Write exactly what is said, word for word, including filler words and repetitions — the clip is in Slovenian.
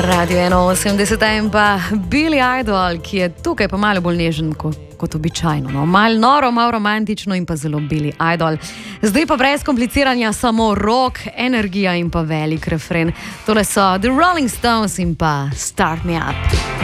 Radio ena osemdeset in pa Billy Idol, ki je tukaj pa malo bolj nežen kot, kot običajno. No? Malo noro, malo romantično in pa zelo Billy Idol. Zdaj pa brez kompliciranja samo rock, energija in pa velik refren. Tole so The Rolling Stones in pa Start Me Up.